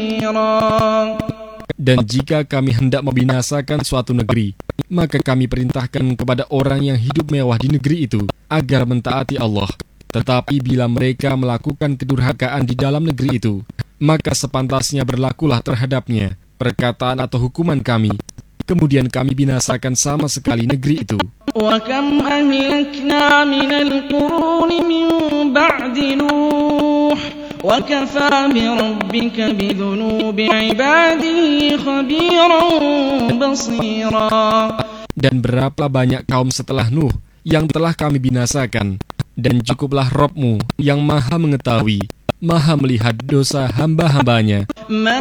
Dan jika kami hendak membinasakan suatu negeri, maka kami perintahkan kepada orang yang hidup mewah di negeri itu agar mentaati Allah. Tetapi bila mereka melakukan kedurhakaan di dalam negeri itu, maka sepantasnya berlakulah terhadapnya perkataan atau hukuman kami. Kemudian kami binasakan sama sekali negeri itu. وَكَمْ أَهْلَكْنَا مِنَ الْقُرُونِ مِنْ بَعْدِ نُوحٍ وَكَفَى بِرَبِّكَ بِذُنُوبِ عِبَادِهِ خَبِيرًا بَصِيرًا. Dan berapa banyak kaum setelah Nuh yang telah kami binasakan, dan cukuplah Rabb-Mu yang maha mengetahui, maha melihat dosa hamba-hambanya.